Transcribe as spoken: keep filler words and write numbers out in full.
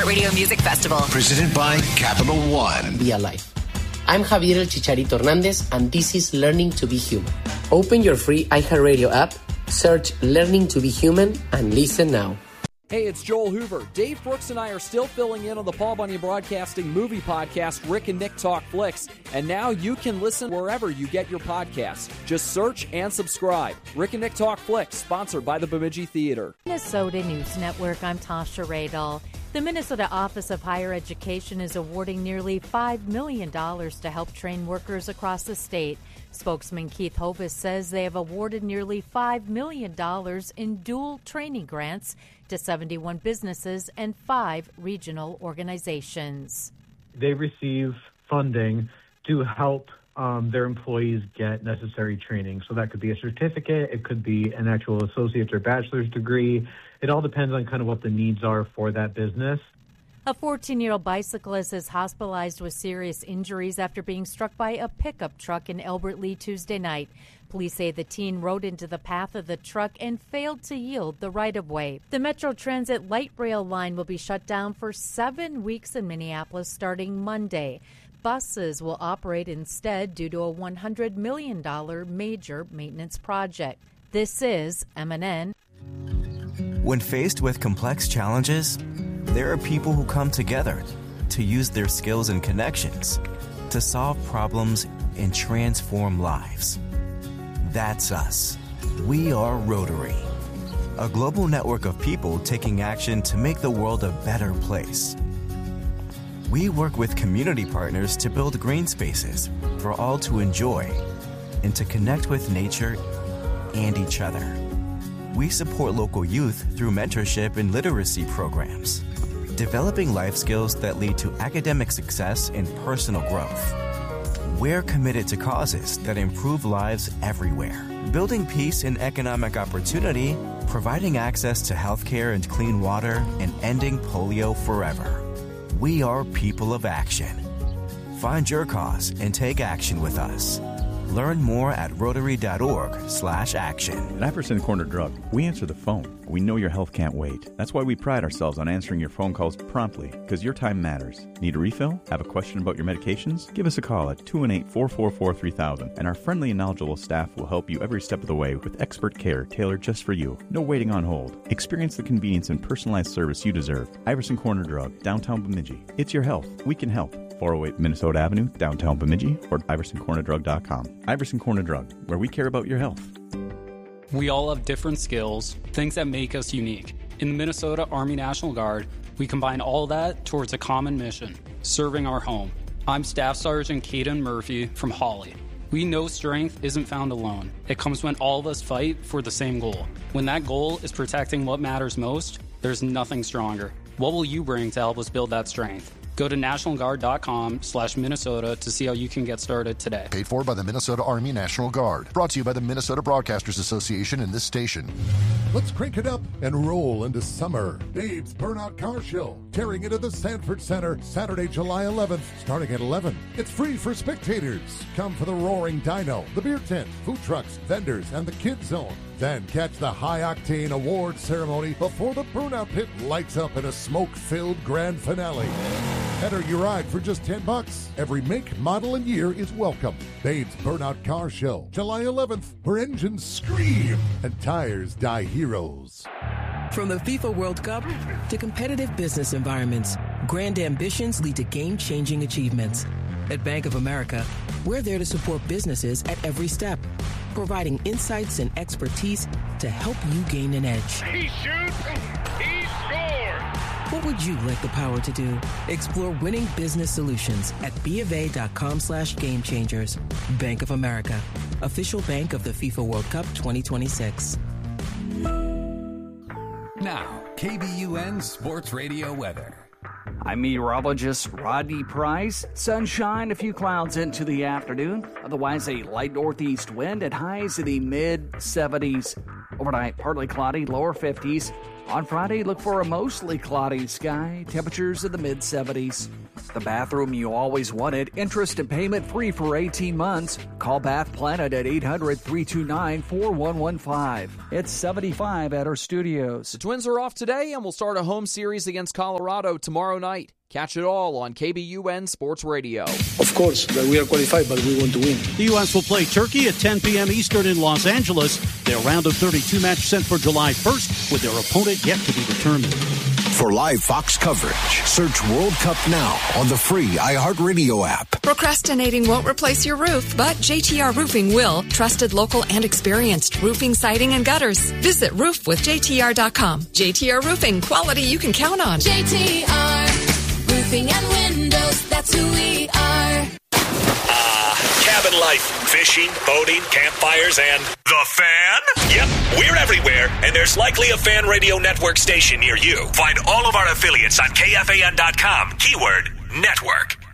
iHeartRadio Music Festival. Presented by Capital One. Be alive. I'm Javier El Chicharito Hernandez, and this is Learning to be Human. Open your free iHeartRadio app, search Learning to be Human, and listen now. Hey, it's Joel Hoover. Dave Brooks and I are still filling in on the Paul Bunyan Broadcasting movie podcast, Rick and Nick Talk Flicks. And now you can listen wherever you get your podcasts. Just search and subscribe. Rick and Nick Talk Flicks, sponsored by the Bemidji Theater. Minnesota News Network, I'm Tasha Radel. The Minnesota Office of Higher Education is awarding nearly five million dollars to help train workers across the state. Spokesman Keith Hovis says they have awarded nearly five million dollars in dual training grants to seventy-one businesses and five regional organizations. They receive funding to help um, their employees get necessary training. So that could be a certificate, it could be an actual associate's or bachelor's degree. It all depends on kind of what the needs are for that business. A fourteen-year-old bicyclist is hospitalized with serious injuries after being struck by a pickup truck in Elbert Lee Tuesday night. Police say the teen rode into the path of the truck and failed to yield the right-of-way. The Metro Transit light rail line will be shut down for seven weeks in Minneapolis starting Monday. Buses will operate instead due to a one hundred million dollars major maintenance project. This is M N N. When faced with complex challenges, there are people who come together to use their skills and connections to solve problems and transform lives. That's us. We are Rotary, a global network of people taking action to make the world a better place. We work with community partners to build green spaces for all to enjoy and to connect with nature and each other. We support local youth through mentorship and literacy programs, developing life skills that lead to academic success and personal growth. We're committed to causes that improve lives everywhere, building peace and economic opportunity, providing access to healthcare and clean water, and ending polio forever. We are people of action. Find your cause and take action with us. Learn more at rotary.org slash action. At Iverson Corner Drug, we answer the phone. We know your health can't wait. That's why we pride ourselves on answering your phone calls promptly, because your time matters. Need a refill? Have a question about your medications? Give us a call at two one eight, four four four, three thousand, and our friendly and knowledgeable staff will help you every step of the way with expert care tailored just for you. No waiting on hold. Experience the convenience and personalized service you deserve. Iverson Corner Drug, downtown Bemidji. It's your health. We can help. four oh eight Minnesota Avenue, downtown Bemidji, or iverson corner drug dot com. Iverson Corner Drug, where we care about your health. We all have different skills, things that make us unique. In the Minnesota Army National Guard, we combine all that towards a common mission, serving our home. I'm Staff Sergeant Caden Murphy from Hawley. We know strength isn't found alone. It comes when all of us fight for the same goal. When that goal is protecting what matters most, there's nothing stronger. What will you bring to help us build that strength? Go to national guard dot com slash Minnesota to see how you can get started today. Paid for by the Minnesota Army National Guard. Brought to you by the Minnesota Broadcasters Association and this station. Let's crank it up and roll into summer. Dave's Burnout Car Show, tearing into the Sanford Center, Saturday, July eleventh, starting at eleven. It's free for spectators. Come for the Roaring Dino, the beer tent, food trucks, vendors, and the kids zone. Then catch the high-octane award ceremony before the Burnout Pit lights up in a smoke-filled grand finale. Enter your ride for just ten bucks. Every make, model, and year is welcome. Dave's Burnout Car Show, July eleventh, where engines scream and tires die heroes. From the FIFA World Cup to competitive business environments, grand ambitions lead to game-changing achievements. At Bank of America, we're there to support businesses at every step, providing insights and expertise to help you gain an edge. He shoots, he scores! What would you like the power to do? Explore winning business solutions at bofa.com slash game changers. Bank of America, official bank of the FIFA World Cup twenty twenty-six. Now, K B U N Sports Radio weather. I'm meteorologist Rodney Price. Sunshine, a few clouds into the afternoon. Otherwise, a light northeast wind at highs in the mid seventies. Overnight, partly cloudy, lower fifties. On Friday, look for a mostly cloudy sky, temperatures in the mid seventies. The bathroom you always wanted, interest and payment free for eighteen months. Call Bath Planet at eight hundred, three two nine, four one one five. It's seventy-five at our studios. The Twins are off today, and we'll start a home series against Colorado tomorrow night. Catch it all on K B U N Sports Radio. Of course, that we are qualified, but we want to win. The U S will play Turkey at ten p.m. Eastern in Los Angeles. Their round of thirty-two match set for July first, with their opponent yet to be determined. For live Fox coverage, search World Cup now on the free iHeartRadio app. Procrastinating won't replace your roof, but J T R Roofing will. Trusted, local, and experienced roofing, siding, and gutters. Visit roof with J T R dot com. J T R Roofing, quality you can count on. J T R Roofing and Windows, that's who we are. Uh, cabin life, fishing, boating, campfires, and the Fan? Yep, we're everywhere, and there's likely a Fan Radio Network station near you. Find all of our affiliates on K F A N dot com, keyword network.